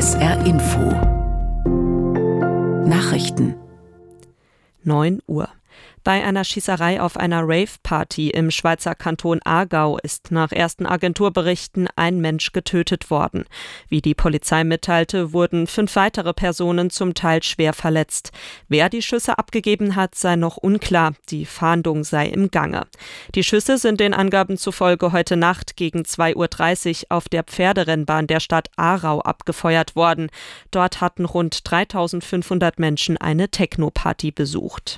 SR Info Nachrichten 9 Uhr. Bei einer Schießerei auf einer Rave-Party im Schweizer Kanton Aargau ist nach ersten Agenturberichten ein Mensch getötet worden. Wie die Polizei mitteilte, wurden 5 weitere Personen zum Teil schwer verletzt. Wer die Schüsse abgegeben hat, sei noch unklar. Die Fahndung sei im Gange. Die Schüsse sind den Angaben zufolge heute Nacht gegen 2:30 Uhr auf der Pferderennbahn der Stadt Aarau abgefeuert worden. Dort hatten rund 3.500 Menschen eine Techno-Party besucht.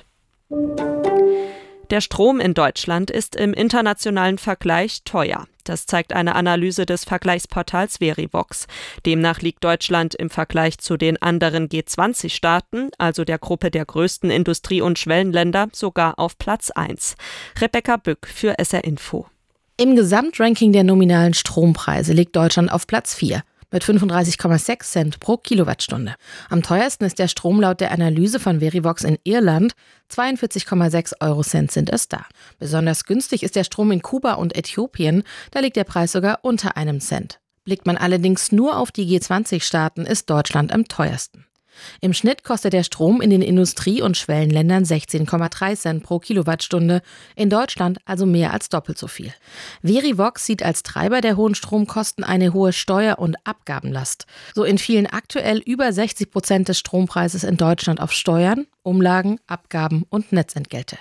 Der Strom in Deutschland ist im internationalen Vergleich teuer. Das zeigt eine Analyse des Vergleichsportals Verivox. Demnach liegt Deutschland im Vergleich zu den anderen G20-Staaten, also der Gruppe der größten Industrie- und Schwellenländer, sogar auf Platz 1. Rebecca Bück für SR Info. Im Gesamtranking der nominalen Strompreise liegt Deutschland auf Platz 4. Mit 35,6 Cent pro Kilowattstunde. Am teuersten ist der Strom laut der Analyse von Verivox in Irland. 42,6 Eurocent sind es da. Besonders günstig ist der Strom in Kuba und Äthiopien. Da liegt der Preis sogar unter einem Cent. Blickt man allerdings nur auf die G20-Staaten, ist Deutschland am teuersten. Im Schnitt kostet der Strom in den Industrie- und Schwellenländern 16,3 Cent pro Kilowattstunde, in Deutschland also mehr als doppelt so viel. Verivox sieht als Treiber der hohen Stromkosten eine hohe Steuer- und Abgabenlast. So entfielen aktuell über 60% des Strompreises in Deutschland auf Steuern, Umlagen, Abgaben und Netzentgelte.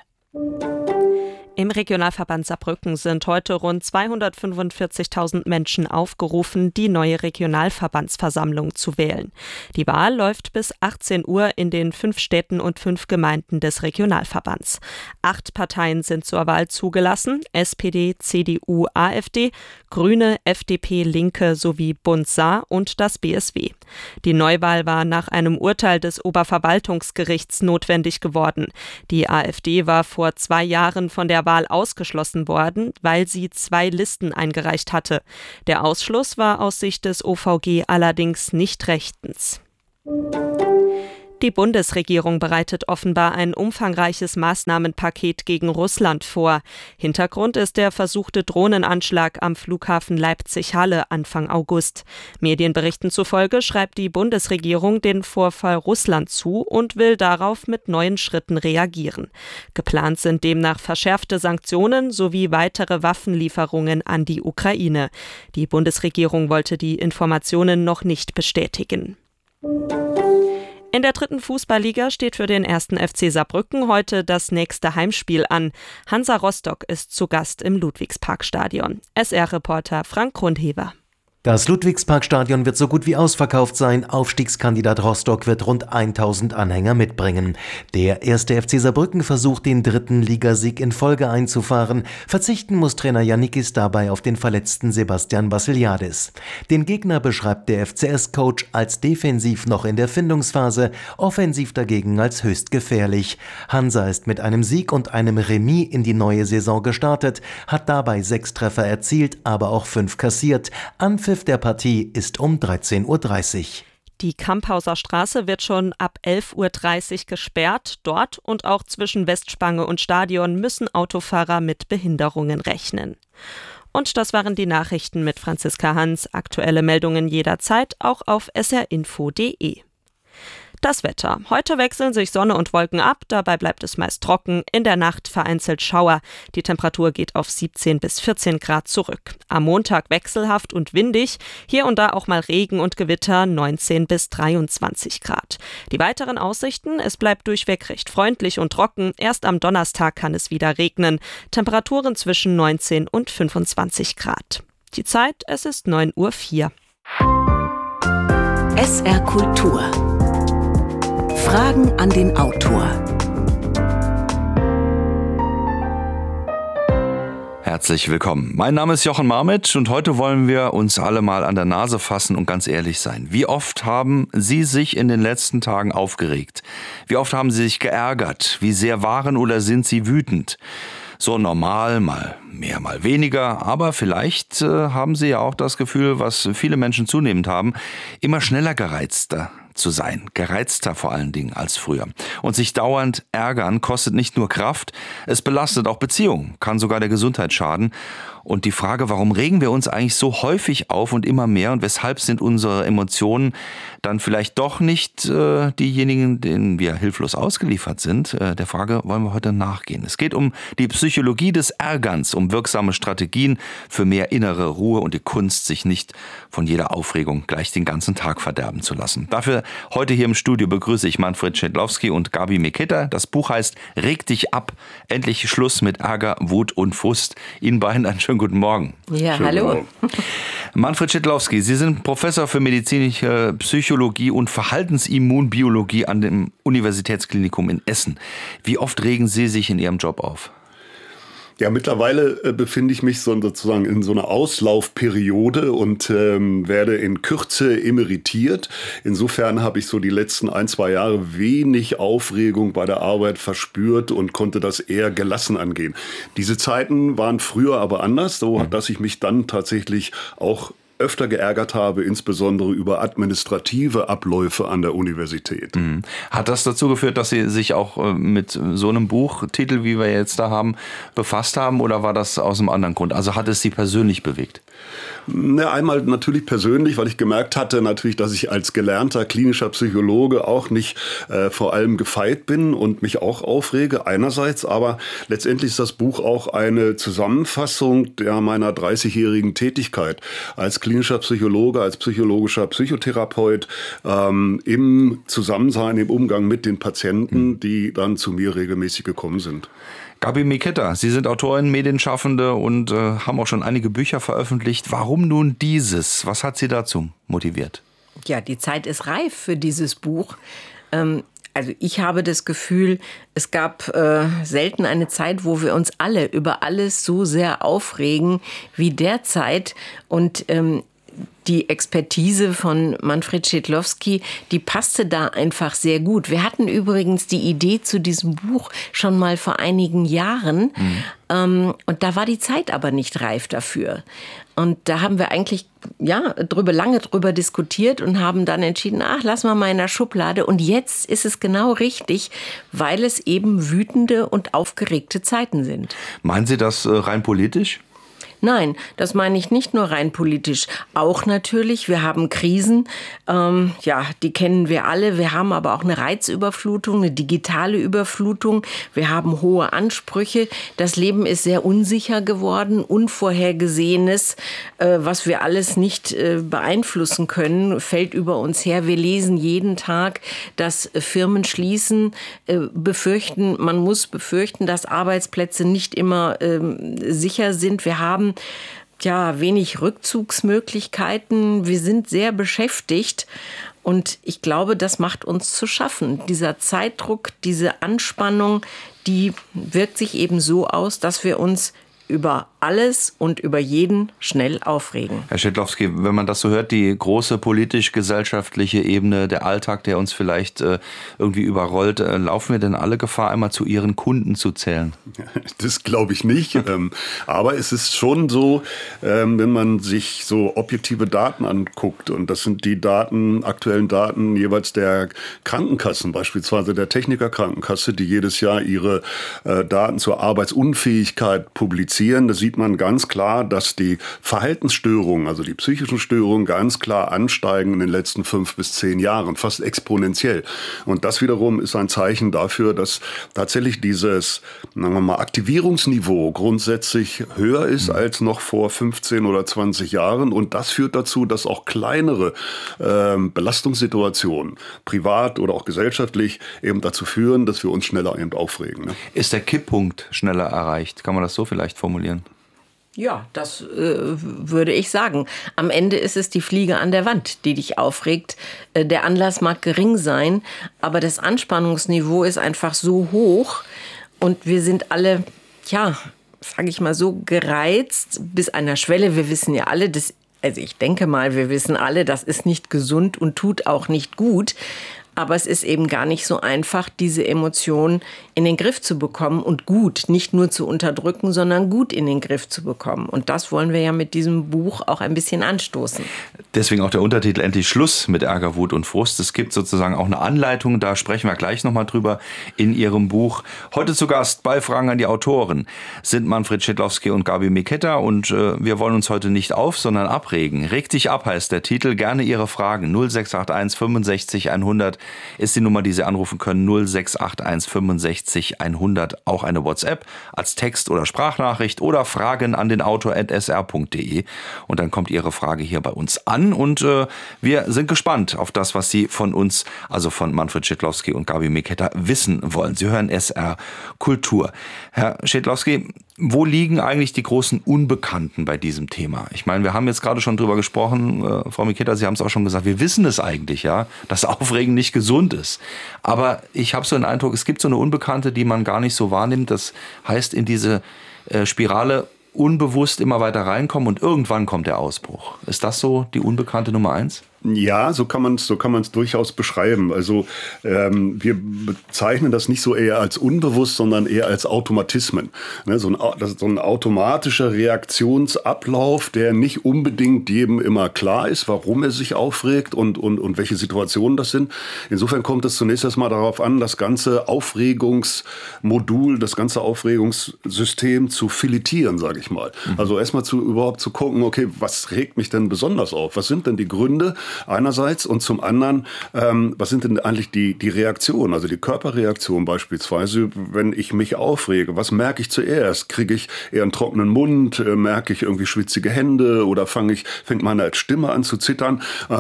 Im Regionalverband Saarbrücken sind heute rund 245.000 Menschen aufgerufen, die neue Regionalverbandsversammlung zu wählen. Die Wahl läuft bis 18 Uhr in den 5 Städten und 5 Gemeinden des Regionalverbands. 8 Parteien sind zur Wahl zugelassen: SPD, CDU, AfD, Grüne, FDP, Linke sowie Bund Saar und das BSW. Die Neuwahl war nach einem Urteil des Oberverwaltungsgerichts notwendig geworden. Die AfD war vor 2 Jahren von der Wahl ausgeschlossen worden, weil sie 2 Listen eingereicht hatte. Der Ausschluss war aus Sicht des OVG allerdings nicht rechtens. Die Bundesregierung bereitet offenbar ein umfangreiches Maßnahmenpaket gegen Russland vor. Hintergrund ist der versuchte Drohnenanschlag am Flughafen Leipzig-Halle Anfang August. Medienberichten zufolge schreibt die Bundesregierung den Vorfall Russland zu und will darauf mit neuen Schritten reagieren. Geplant sind demnach verschärfte Sanktionen sowie weitere Waffenlieferungen an die Ukraine. Die Bundesregierung wollte die Informationen noch nicht bestätigen. In der 3. Fußballliga steht für den 1. FC Saarbrücken heute das nächste Heimspiel an. Hansa Rostock ist zu Gast im Ludwigsparkstadion. SR-Reporter Frank Grundhever. Das Ludwigsparkstadion wird so gut wie ausverkauft sein. Aufstiegskandidat Rostock wird rund 1000 Anhänger mitbringen. Der 1. FC Saarbrücken versucht, den 3. Ligasieg in Folge einzufahren. Verzichten muss Trainer Jannikis dabei auf den verletzten Sebastian Vassiliadis. Den Gegner beschreibt der FCS-Coach als defensiv noch in der Findungsphase, offensiv dagegen als höchst gefährlich. Hansa ist mit einem Sieg und einem Remis in die neue Saison gestartet, hat dabei 6 Treffer erzielt, aber auch 5 kassiert. Anpfiff der Partie ist um 13:30 Uhr. Die Kamphauser Straße wird schon ab 11:30 Uhr gesperrt. Dort und auch zwischen Westspange und Stadion müssen Autofahrer mit Behinderungen rechnen. Und das waren die Nachrichten mit Franziska Hans. Aktuelle Meldungen jederzeit auch auf srinfo.de. Das Wetter. Heute wechseln sich Sonne und Wolken ab, dabei bleibt es meist trocken, in der Nacht vereinzelt Schauer. Die Temperatur geht auf 17 bis 14 Grad zurück. Am Montag wechselhaft und windig, hier und da auch mal Regen und Gewitter, 19 bis 23 Grad. Die weiteren Aussichten: es bleibt durchweg recht freundlich und trocken, erst am Donnerstag kann es wieder regnen. Temperaturen zwischen 19 und 25 Grad. Die Zeit: es ist 9:04 Uhr. SR Kultur. Fragen an den Autor. Herzlich willkommen. Mein Name ist Jochen Marmitsch und heute wollen wir uns alle mal an der Nase fassen und ganz ehrlich sein. Wie oft haben Sie sich in den letzten Tagen aufgeregt? Wie oft haben Sie sich geärgert? Wie sehr waren oder sind Sie wütend? So normal, mal mehr, mal weniger, aber vielleicht haben Sie ja auch das Gefühl, was viele Menschen zunehmend haben, immer schneller gereizter zu sein, gereizter vor allen Dingen als früher. Und sich dauernd ärgern kostet nicht nur Kraft, es belastet auch Beziehungen, kann sogar der Gesundheit schaden. Und die Frage, warum regen wir uns eigentlich so häufig auf und immer mehr und weshalb sind unsere Emotionen dann vielleicht doch nicht diejenigen, denen wir hilflos ausgeliefert sind, der Frage wollen wir heute nachgehen. Es geht um die Psychologie des Ärgerns, um wirksame Strategien für mehr innere Ruhe und die Kunst, sich nicht von jeder Aufregung gleich den ganzen Tag verderben zu lassen. Dafür heute hier im Studio begrüße ich Manfred Schnitlowski und Gabi Mikita. Das Buch heißt Reg dich ab, endlich Schluss mit Ärger, Wut und Frust. Ihnen beiden einen schönen guten Morgen. Ja, hallo. Manfred Schnitlowski, Sie sind Professor für medizinische Psychologie und Verhaltensimmunbiologie an dem Universitätsklinikum in Essen. Wie oft regen Sie sich in Ihrem Job auf? Ja, mittlerweile befinde ich mich sozusagen in so einer Auslaufperiode und werde in Kürze emeritiert. Insofern habe ich so die letzten 1-2 Jahre wenig Aufregung bei der Arbeit verspürt und konnte das eher gelassen angehen. Diese Zeiten waren früher aber anders, so dass ich mich dann tatsächlich auch öfter geärgert habe, insbesondere über administrative Abläufe an der Universität. Hat das dazu geführt, dass Sie sich auch mit so einem Buchtitel, wie wir jetzt da haben, befasst haben oder war das aus einem anderen Grund? Also hat es Sie persönlich bewegt? Na, einmal natürlich persönlich, weil ich gemerkt hatte natürlich, dass ich als gelernter klinischer Psychologe auch nicht vor allem gefeit bin und mich auch aufrege einerseits, aber letztendlich ist das Buch auch eine Zusammenfassung meiner 30-jährigen Tätigkeit als klinischer Psychologe, als psychologischer Psychotherapeut im Zusammensein, im Umgang mit den Patienten, die dann zu mir regelmäßig gekommen sind. Gabi Mikita, Sie sind Autorin, Medienschaffende und haben auch schon einige Bücher veröffentlicht. Warum nun dieses? Was hat Sie dazu motiviert? Ja, die Zeit ist reif für dieses Buch. Also ich habe das Gefühl, es gab selten eine Zeit, wo wir uns alle über alles so sehr aufregen wie derzeit. Und die Expertise von Manfred Schnitlowski, die passte da einfach sehr gut. Wir hatten übrigens die Idee zu diesem Buch schon mal vor einigen Jahren. Und da war die Zeit aber nicht reif dafür. Und da haben wir eigentlich lange drüber diskutiert und haben dann entschieden, lassen wir mal in der Schublade. Und jetzt ist es genau richtig, weil es eben wütende und aufgeregte Zeiten sind. Meinen Sie das rein politisch? Nein, das meine ich nicht nur rein politisch. Auch natürlich, wir haben Krisen, die kennen wir alle. Wir haben aber auch eine Reizüberflutung, eine digitale Überflutung. Wir haben hohe Ansprüche. Das Leben ist sehr unsicher geworden, Unvorhergesehenes, was wir alles nicht beeinflussen können, fällt über uns her. Wir lesen jeden Tag, dass Firmen schließen, man muss befürchten, dass Arbeitsplätze nicht immer sicher sind. Wir haben wenig Rückzugsmöglichkeiten. Wir sind sehr beschäftigt und ich glaube, das macht uns zu schaffen. Dieser Zeitdruck, diese Anspannung, die wirkt sich eben so aus, dass wir uns über alles und über jeden schnell aufregen. Herr Schnitlowski, wenn man das so hört, die große politisch-gesellschaftliche Ebene, der Alltag, der uns vielleicht irgendwie überrollt, laufen wir denn alle Gefahr, einmal zu Ihren Kunden zu zählen? Das glaube ich nicht. Aber es ist schon so, wenn man sich so objektive Daten anguckt, und das sind die aktuellen Daten jeweils der Krankenkassen, beispielsweise der Technikerkrankenkasse, die jedes Jahr ihre Daten zur Arbeitsunfähigkeit publizieren. Da sieht man ganz klar, dass die Verhaltensstörungen, also die psychischen Störungen, ganz klar ansteigen in den letzten 5 bis 10 Jahren, fast exponentiell. Und das wiederum ist ein Zeichen dafür, dass tatsächlich dieses, sagen wir mal, Aktivierungsniveau grundsätzlich höher ist als noch vor 15 oder 20 Jahren. Und das führt dazu, dass auch kleinere Belastungssituationen, privat oder auch gesellschaftlich, eben dazu führen, dass wir uns schneller eben aufregen. Ne? Ist der Kipppunkt schneller erreicht? Kann man das so vielleicht formulieren? Ja, das würde ich sagen. Am Ende ist es die Fliege an der Wand, die dich aufregt. Der Anlass mag gering sein, aber das Anspannungsniveau ist einfach so hoch und wir sind alle, sage ich mal so, gereizt bis einer Schwelle. Wir wissen ja alle, ich denke mal, wir wissen alle, das ist nicht gesund und tut auch nicht gut. aber es ist eben gar nicht so einfach, diese Emotionen in den Griff zu bekommen und gut, nicht nur zu unterdrücken, sondern gut in den Griff zu bekommen. Und das wollen wir ja mit diesem Buch auch ein bisschen anstoßen. Deswegen auch der Untertitel Endlich Schluss mit Ärger, Wut und Frust. Es gibt sozusagen auch eine Anleitung, da sprechen wir gleich nochmal drüber in Ihrem Buch. Heute zu Gast bei Fragen an die Autoren sind Manfred Schidlowski und Gabi Miketta und wir wollen uns heute nicht auf, sondern abregen. Reg dich ab heißt der Titel. Gerne Ihre Fragen. 0681 65 100 ist die Nummer, die Sie anrufen können. 0681 65 100. Auch eine WhatsApp als Text- oder Sprachnachricht oder Fragen an den Autor@sr.de. Und dann kommt Ihre Frage hier bei uns an. Und wir sind gespannt auf das, was Sie von uns, also von Manfred Schidlowski und Gabi Miketta, wissen wollen. Sie hören SR Kultur. Herr Schidlowski, wo liegen eigentlich die großen Unbekannten bei diesem Thema? Ich meine, wir haben jetzt gerade schon drüber gesprochen, Frau Miketta, Sie haben es auch schon gesagt, wir wissen es eigentlich, ja, dass Aufregen nicht gesund ist. Aber ich habe so den Eindruck, es gibt so eine Unbekannte, die man gar nicht so wahrnimmt. Das heißt, in diese Spirale unbewusst immer weiter reinkommen und irgendwann kommt der Ausbruch. Ist das so die Unbekannte Nummer 1? Ja, so kann man es durchaus beschreiben. Also wir bezeichnen das nicht so eher als unbewusst, sondern eher als Automatismen. Ne, so ein automatischer Reaktionsablauf, der nicht unbedingt jedem immer klar ist, warum er sich aufregt und welche Situationen das sind. Insofern kommt es zunächst erstmal darauf an, das ganze Aufregungsmodul, das ganze Aufregungssystem zu filetieren, sage ich mal. Also erstmal überhaupt zu gucken, okay, was regt mich denn besonders auf? Was sind denn die Gründe? Einerseits und zum anderen, was sind denn eigentlich die Reaktionen, also die Körperreaktion beispielsweise, wenn ich mich aufrege? Was merke ich zuerst? Kriege ich eher einen trockenen Mund? Merke ich irgendwie schwitzige Hände? Oder fängt meine Stimme an zu zittern?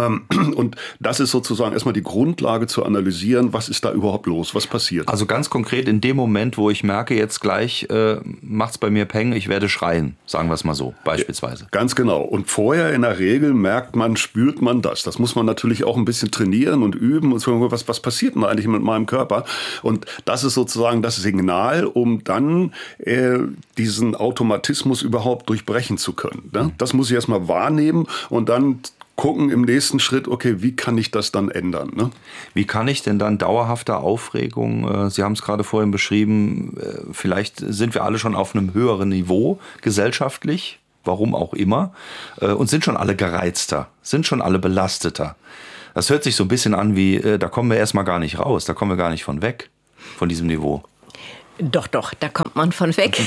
Und das ist sozusagen erstmal die Grundlage zu analysieren, was ist da überhaupt los? Was passiert? Also ganz konkret in dem Moment, wo ich merke, jetzt gleich macht's bei mir Peng, ich werde schreien, sagen wir es mal so, beispielsweise. Ganz genau. Und vorher in der Regel spürt man das. Das muss man natürlich auch ein bisschen trainieren und üben und so, was passiert denn eigentlich mit meinem Körper? Und das ist sozusagen das Signal, um dann diesen Automatismus überhaupt durchbrechen zu können. Ne? Das muss ich erstmal wahrnehmen und dann gucken im nächsten Schritt, okay, wie kann ich das dann ändern? Ne? Wie kann ich denn dann dauerhafte Aufregung, Sie haben es gerade vorhin beschrieben, vielleicht sind wir alle schon auf einem höheren Niveau gesellschaftlich, warum auch immer, und sind schon alle gereizter, sind schon alle belasteter. Das hört sich so ein bisschen an wie, da kommen wir erstmal gar nicht raus, da kommen wir gar nicht von weg, von diesem Niveau. Doch, da kommt man von weg.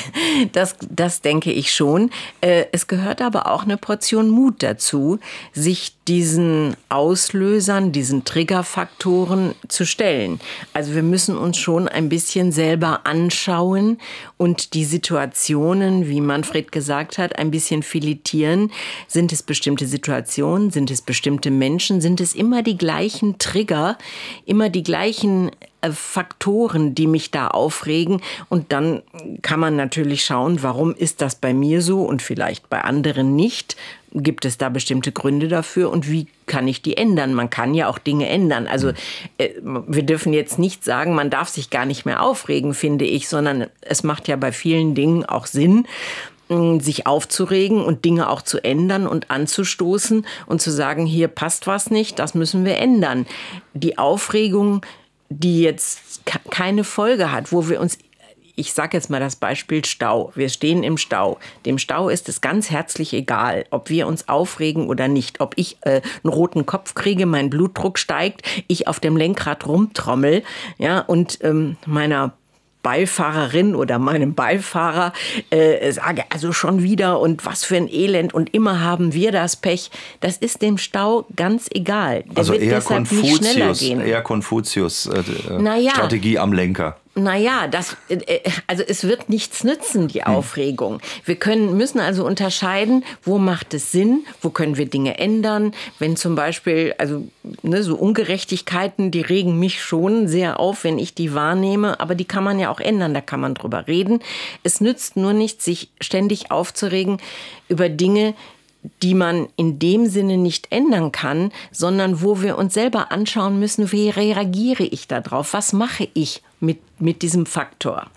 Das denke ich schon. Es gehört aber auch eine Portion Mut dazu, sich diesen Auslösern, diesen Triggerfaktoren zu stellen. Also wir müssen uns schon ein bisschen selber anschauen und die Situationen, wie Manfred gesagt hat, ein bisschen filetieren. Sind es bestimmte Situationen? Sind es bestimmte Menschen? Sind es immer die gleichen Trigger? Immer die gleichen Faktoren, die mich da aufregen? Und dann kann man natürlich schauen, warum ist das bei mir so und vielleicht bei anderen nicht? Gibt es da bestimmte Gründe dafür und wie kann ich die ändern? Man kann ja auch Dinge ändern. Also wir dürfen jetzt nicht sagen, man darf sich gar nicht mehr aufregen, finde ich, sondern es macht ja bei vielen Dingen auch Sinn, sich aufzuregen und Dinge auch zu ändern und anzustoßen und zu sagen, hier passt was nicht, das müssen wir ändern. Die Aufregung, die jetzt keine Folge hat, wo wir uns, ich sage jetzt mal das Beispiel Stau. Wir stehen im Stau. Dem Stau ist es ganz herzlich egal, ob wir uns aufregen oder nicht. Ob ich einen roten Kopf kriege, mein Blutdruck steigt, ich auf dem Lenkrad rumtrommel, ja, und meiner Beifahrerin oder meinem Beifahrer sage, also schon wieder und was für ein Elend und immer haben wir das Pech. Das ist dem Stau ganz egal. Der also wird eher deshalb nicht schneller gehen. Eher Konfuzius Strategie am Lenker. Naja, also es wird nichts nützen, die Aufregung. Wir müssen also unterscheiden, wo macht es Sinn, wo können wir Dinge ändern. Wenn zum Beispiel, so Ungerechtigkeiten, die regen mich schon sehr auf, wenn ich die wahrnehme, aber die kann man ja auch ändern, da kann man drüber reden. Es nützt nur nichts, sich ständig aufzuregen über Dinge, die man in dem Sinne nicht ändern kann, sondern wo wir uns selber anschauen müssen, wie reagiere ich darauf, was mache ich mit diesem Faktor.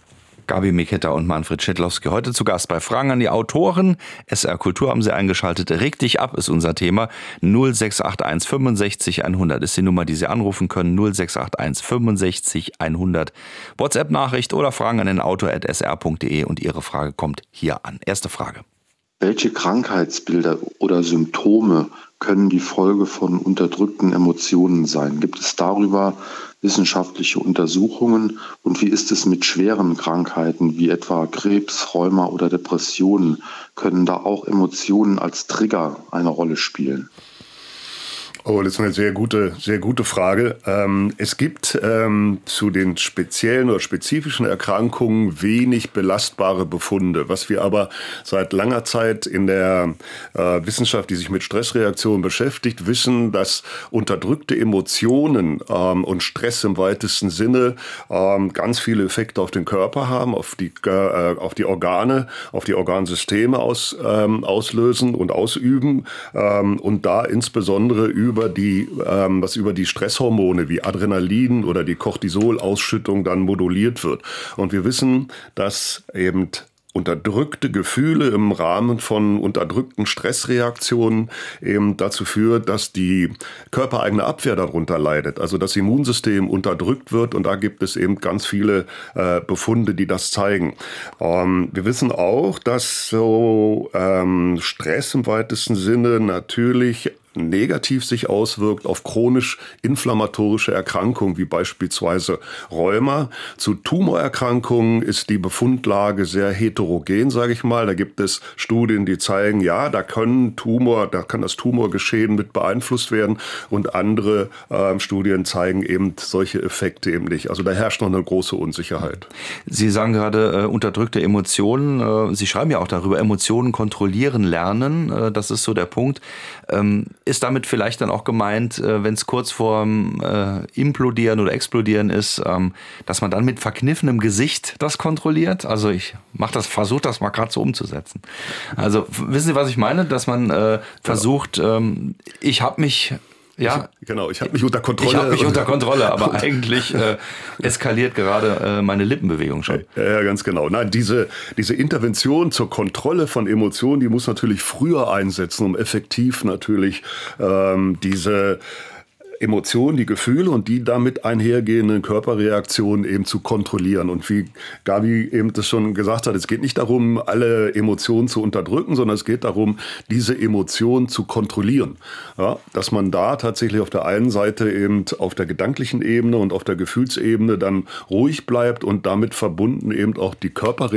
Gabi Miketta und Manfred Schidlowski heute zu Gast bei Fragen an die Autoren. SR Kultur haben Sie eingeschaltet. Reg dich ab ist unser Thema. 0681 65 100 ist die Nummer, die Sie anrufen können. 0681 65 100. WhatsApp-Nachricht oder Fragen an den autor@sr.de und Ihre Frage kommt hier an. Erste Frage. Welche Krankheitsbilder oder Symptome können die Folge von unterdrückten Emotionen sein? Gibt es darüber wissenschaftliche Untersuchungen? Und wie ist es mit schweren Krankheiten wie etwa Krebs, Rheuma oder Depressionen? Können da auch Emotionen als Trigger eine Rolle spielen? Oh, das ist eine sehr gute Frage. Es gibt zu den speziellen oder spezifischen Erkrankungen wenig belastbare Befunde. Was wir aber seit langer Zeit in der Wissenschaft, die sich mit Stressreaktionen beschäftigt, wissen, dass unterdrückte Emotionen und Stress im weitesten Sinne ganz viele Effekte auf den Körper haben, auf die Organe, auf die Organsysteme auslösen und ausüben und da insbesondere über die Stresshormone wie Adrenalin oder die Cortisolausschüttung dann moduliert wird. Und wir wissen, dass eben unterdrückte Gefühle im Rahmen von unterdrückten Stressreaktionen eben dazu führt, dass die körpereigene Abwehr darunter leidet, also das Immunsystem unterdrückt wird und da gibt es eben ganz viele Befunde, die das zeigen. Wir wissen auch, dass so Stress im weitesten Sinne natürlich negativ sich auswirkt auf chronisch inflammatorische Erkrankungen wie beispielsweise Rheuma. Zu Tumorerkrankungen ist die Befundlage sehr heterogen, sage ich mal. Da gibt es Studien, die zeigen, ja, da kann das Tumorgeschehen mit beeinflusst werden und andere Studien zeigen eben solche Effekte eben nicht. Also da herrscht noch eine große Unsicherheit. Sie sagen gerade unterdrückte Emotionen. Sie schreiben ja auch darüber, Emotionen kontrollieren lernen. Das ist so der Punkt. Ist damit vielleicht dann auch gemeint, wenn es kurz vorm Implodieren oder Explodieren ist, dass man dann mit verkniffenem Gesicht das kontrolliert? Also ich versuche das mal gerade so umzusetzen. Also wissen Sie, was ich meine? Dass man versucht, ich habe mich... Ja, ich habe mich unter Kontrolle. Ich habe mich unter Kontrolle, aber eigentlich eskaliert gerade meine Lippenbewegung schon. Ja, ganz genau. Nein, diese Intervention zur Kontrolle von Emotionen, die muss natürlich früher einsetzen, um effektiv natürlich diese Emotionen, die Gefühle und die damit einhergehenden Körperreaktionen eben zu kontrollieren. Und wie Gabi eben das schon gesagt hat, es geht nicht darum, alle Emotionen zu unterdrücken, sondern es geht darum, diese Emotionen zu kontrollieren. Ja, dass man da tatsächlich auf der einen Seite eben auf der gedanklichen Ebene und auf der Gefühlsebene dann ruhig bleibt und damit verbunden eben auch die Körperreaktion